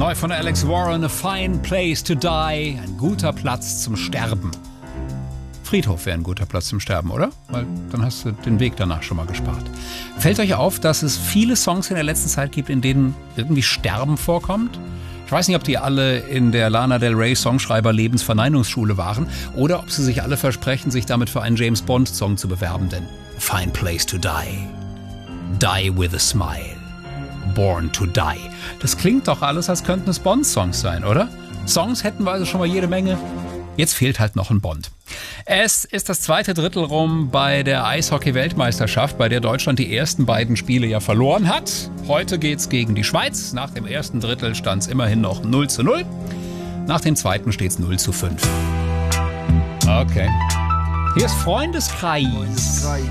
Neu von Alex Warren, A Fine Place to Die, ein guter Platz zum Sterben. Friedhof wäre ein guter Platz zum Sterben, oder? Weil dann hast du den Weg danach schon mal gespart. Fällt euch auf, dass es viele Songs in der letzten Zeit gibt, in denen irgendwie Sterben vorkommt? Ich weiß nicht, ob die alle in der Lana Del Rey Songschreiber-Lebensverneinungsschule waren oder ob sie sich alle versprechen, sich damit für einen James-Bond-Song zu bewerben, denn A Fine Place to Die, Die with a Smile, Born to Die. Das klingt doch alles, als könnten es Bond-Songs sein, oder? Songs hätten wir also schon mal jede Menge. Jetzt fehlt halt noch ein Bond. Es ist das zweite Drittel rum bei der Eishockey-Weltmeisterschaft, bei der Deutschland die ersten beiden Spiele ja verloren hat. Heute geht's gegen die Schweiz. Nach dem ersten Drittel stand es immerhin noch 0:0. Nach dem zweiten steht's 0:5. Okay. Hier ist Freundeskreis.